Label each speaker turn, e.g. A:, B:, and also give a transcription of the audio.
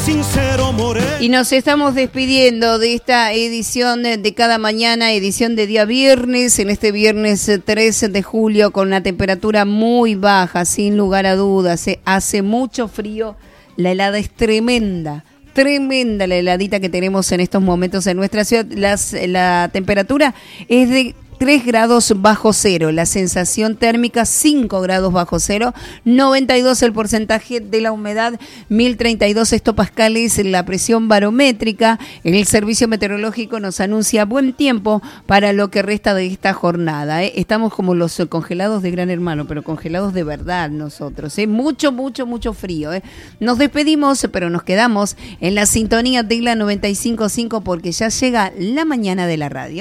A: sincero moreno.
B: Y nos estamos despidiendo de esta edición de cada mañana, edición de día viernes, en este viernes 13 de julio, con una temperatura muy baja, sin lugar a dudas. Hace mucho frío, la helada es tremenda. Tremenda la heladita que tenemos en estos momentos en nuestra ciudad. La temperatura es de 3 grados bajo cero, la sensación térmica 5 grados bajo cero, 92 el porcentaje de la humedad, 1032 hectopascales la presión barométrica. El servicio meteorológico nos anuncia buen tiempo para lo que resta de esta jornada. Estamos como los congelados de Gran Hermano, pero congelados de verdad nosotros. Mucho frío. Nos despedimos, pero nos quedamos en la sintonía de la 95.5 porque ya llega la mañana de la radio.